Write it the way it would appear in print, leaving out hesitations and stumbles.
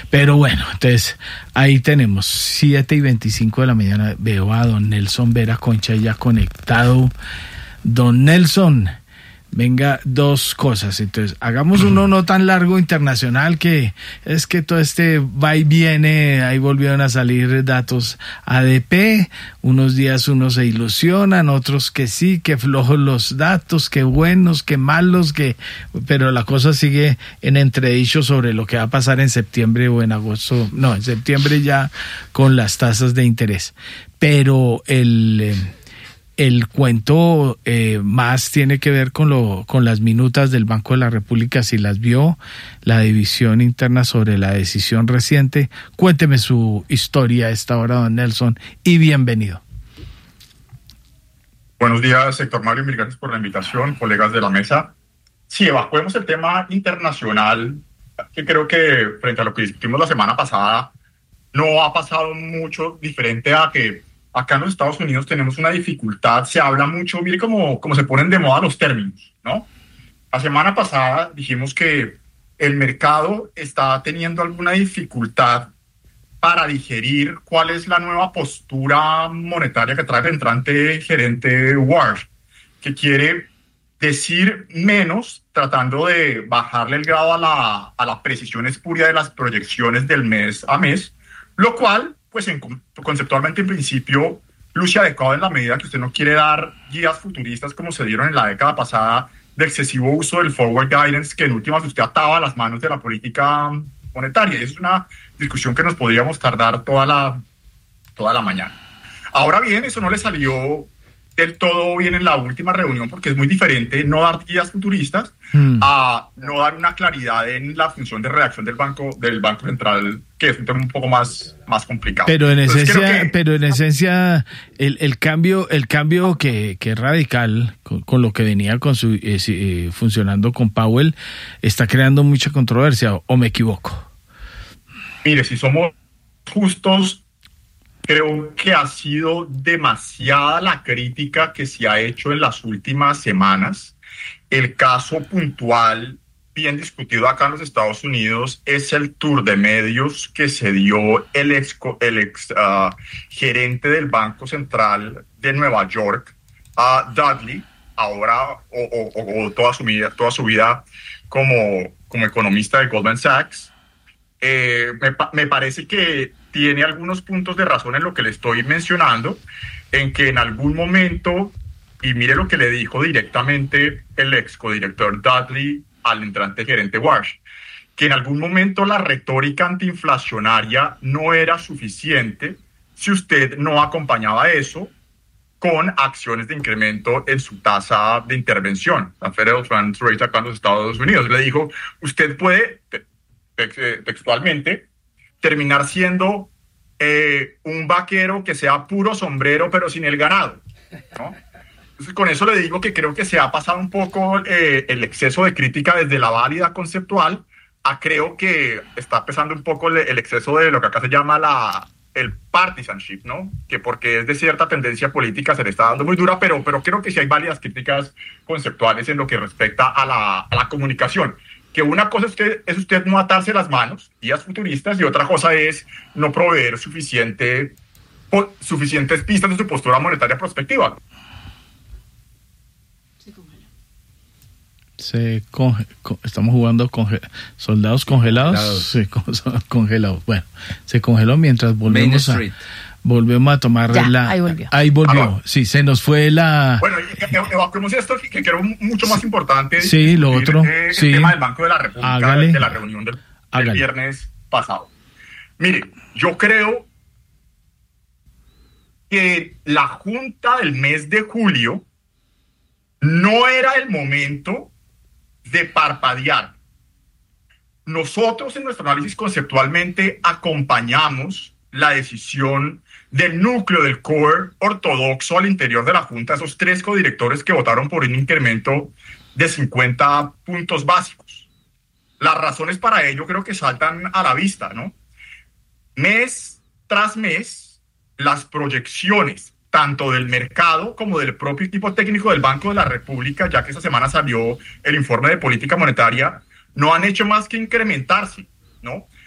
Pero bueno, entonces ahí tenemos 7:25 de la mañana. Veo a don Nelson Vera Concha ya conectado. Don Nelson, venga, dos cosas. Entonces, hagamos uno no tan largo internacional, que es que todo este va y viene. Ahí volvieron a salir datos ADP. Unos días unos se ilusionan, otros que sí, que flojos los datos, que buenos, que malos, pero la cosa sigue en entredicho sobre lo que va a pasar en septiembre o en agosto. No, en septiembre ya con las tasas de interés. Pero el cuento más tiene que ver con las minutas del Banco de la República, si las vio, la división interna sobre la decisión reciente. Cuénteme su historia a esta hora, don Nelson, y bienvenido. Buenos días, Héctor Mario, mil gracias por la invitación, colegas de la mesa. Sí, evacuemos el tema internacional, que creo que frente a lo que discutimos la semana pasada, no ha pasado mucho diferente a que acá en los Estados Unidos tenemos una dificultad. Se habla mucho, mire cómo se ponen de moda los términos, ¿no? La semana pasada dijimos que el mercado está teniendo alguna dificultad para digerir cuál es la nueva postura monetaria que trae el entrante gerente Warsh, que quiere decir menos, tratando de bajarle el grado a la precisión espuria de las proyecciones del mes a mes, lo cual, pues conceptualmente en principio, luce adecuado en la medida que usted no quiere dar guías futuristas como se dieron en la década pasada de excesivo uso del forward guidance, que en últimas usted ataba las manos de la política monetaria. Y es una discusión que nos podríamos tardar toda la mañana. Ahora bien, eso no le salió del todo bien en la última reunión, porque es muy diferente no dar guías futuristas a no dar una claridad en la función de reacción del Banco Central, que es un tema un poco más complicado. Pero en esencia, el cambio que es radical con lo que venía funcionando con Powell, está creando mucha controversia, ¿o me equivoco? Mire, si somos justos, creo que ha sido demasiada la crítica que se ha hecho en las últimas semanas. El caso puntual, bien discutido acá en los Estados Unidos, es el tour de medios que se dio el ex gerente del Banco Central de Nueva York, Dudley, ahora o toda su vida como economista de Goldman Sachs. Me parece que tiene algunos puntos de razón en lo que le estoy mencionando, en que en algún momento, y mire lo que le dijo directamente el ex codirector Dudley al entrante gerente Warsh, que en algún momento la retórica antiinflacionaria no era suficiente si usted no acompañaba eso con acciones de incremento en su tasa de intervención, la Federal Funds Rate acá en los Estados Unidos. Le dijo, usted puede textualmente terminar siendo un vaquero que sea puro sombrero pero sin el ganado, ¿no? Entonces, con eso le digo que creo que se ha pasado un poco el exceso de crítica desde la válida conceptual a creo que está pesando un poco el exceso de lo que acá se llama el partisanship, ¿no? Que porque es de cierta tendencia política se le está dando muy dura, pero creo que sí hay válidas críticas conceptuales en lo que respecta a la comunicación. Que una cosa es usted no atarse las manos, guías futuristas, y otra cosa es no proveer suficientes pistas de su postura monetaria prospectiva. Estamos jugando soldados congelados. Sí, congelados. Bueno, se congeló mientras volvemos a tomar ahí volvió. Sí, se nos fue Bueno, evacuemos esto, que creo mucho más importante. Sí, lo otro. El tema del Banco de la República, de la reunión del viernes pasado. Mire, yo creo que la junta del mes de julio no era el momento de parpadear. Nosotros en nuestro análisis conceptualmente acompañamos la decisión del núcleo del core ortodoxo al interior de la Junta, esos 3 codirectores que votaron por un incremento de 50 puntos básicos. Las razones para ello creo que saltan a la vista, ¿no? Mes tras mes, las proyecciones tanto del mercado como del propio equipo técnico del Banco de la República, ya que esta semana salió el informe de política monetaria, no han hecho más que incrementarse, ¿no?